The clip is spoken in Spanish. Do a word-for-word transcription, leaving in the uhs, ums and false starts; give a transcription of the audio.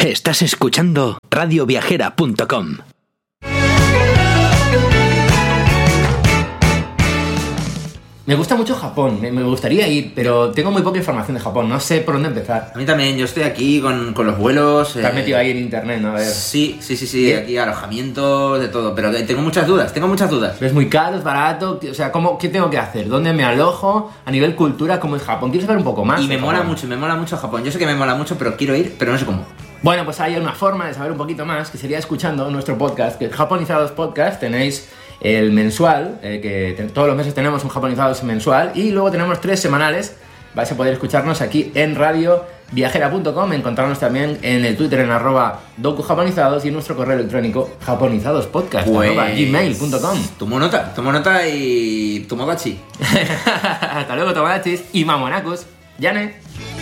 Estás escuchando radio viajera punto com. Me gusta mucho Japón, me gustaría ir, pero tengo muy poca información de Japón, no sé por dónde empezar. A mí también, yo estoy aquí con, con los vuelos. Te has eh... metido ahí en internet, ¿no? A ver. Sí, sí, sí, sí, aquí alojamientos, de todo, pero tengo muchas dudas, tengo muchas dudas. ¿Es muy caro, es barato? O sea, ¿cómo, ¿qué tengo que hacer? ¿Dónde me alojo? A nivel cultura, ¿cómo es Japón? Quiero saber un poco más. Y me mola Japón. mucho, me mola mucho Japón. Yo sé que me mola mucho, pero quiero ir, pero no sé cómo. Bueno, pues hay una forma de saber un poquito más, que sería escuchando nuestro podcast, que es Japonizados Podcast. Tenéis el mensual, eh, que te, todos los meses tenemos un Japonizados mensual, y luego tenemos tres semanales. Vais a poder escucharnos aquí en radio viajera punto com, encontrarnos también en el Twitter en arroba docujaponizados y en nuestro correo electrónico japonizadospodcast pues... arroba gmail punto com. Tomo nota, tomo nota y tomodachi. Hasta luego, tomodachis y mamonacos. Yane.